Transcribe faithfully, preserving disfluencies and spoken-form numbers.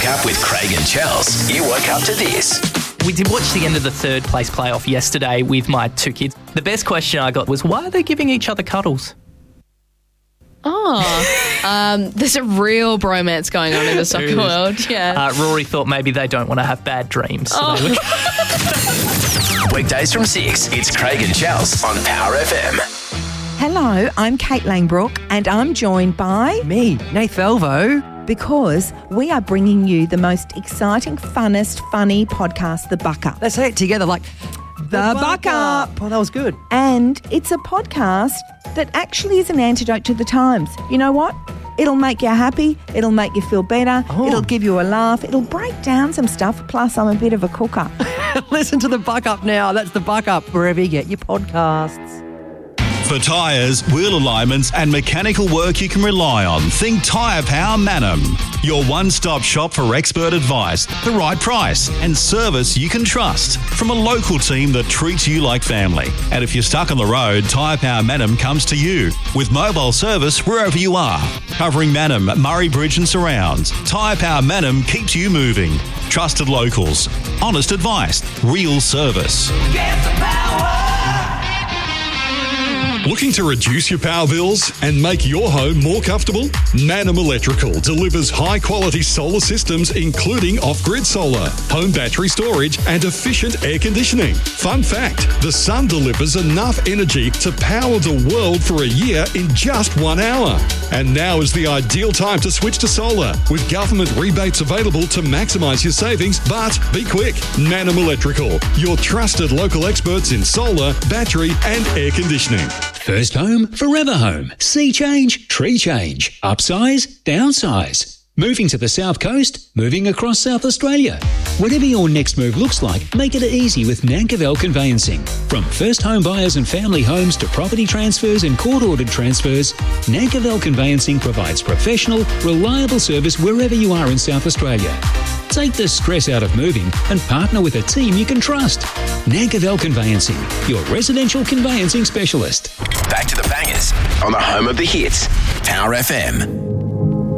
up with Craig and Chels. You woke up to this. We did watch the end of the third place playoff yesterday with my two kids. The best question I got was, why are they giving each other cuddles? Oh, um, there's a real bromance going on in the soccer world. Yeah. Uh, Rory thought maybe they don't want to have bad dreams. So Oh. they would- Weekdays from six, it's Craig and Chels on Power F M. Hello, I'm Kate Langbrook and I'm joined by... Me, Nath Elvo. Because we are bringing you the most exciting, funnest, funny podcast, The Buck Up. Let's say it together like... The Buck Up. Oh, that was good. And it's a podcast that actually is an antidote to the times. You know what? It'll make you happy. It'll make you feel better. Oh. It'll give you a laugh. It'll break down some stuff. Plus, I'm a bit of a cooker. Listen to The Buck Up now. That's The Buck Up, wherever you get your podcasts. For tyres, wheel alignments and mechanical work you can rely on, think Tyre Power Manham. Your one-stop shop for expert advice, the right price and service you can trust from a local team that treats you like family. And if you're stuck on the road, Tyre Power Manham comes to you with mobile service wherever you are. Covering Manham, Murray Bridge and surrounds, Tyre Power Manham keeps you moving. Trusted locals, honest advice, real service. Get the power. Looking to reduce your power bills and make your home more comfortable? Manham Electrical delivers high-quality solar systems including off-grid solar, home battery storage and efficient air conditioning. Fun fact, the sun delivers enough energy to power the world for a year in just one hour. And now is the ideal time to switch to solar with government rebates available to maximise your savings. But be quick, Manham Electrical, your trusted local experts in solar, battery and air conditioning. First home, forever home. Sea change, tree change. Upsize, downsize. Moving to the South Coast, moving across South Australia. Whatever your next move looks like, make it easy with Nankervel Conveyancing. From first home buyers and family homes to property transfers and court-ordered transfers, Nankervel Conveyancing provides professional, reliable service wherever you are in South Australia. Take the stress out of moving and partner with a team you can trust. Nankervel Conveyancing, your residential conveyancing specialist. Back to the bangers on the home of the hits, Power F M.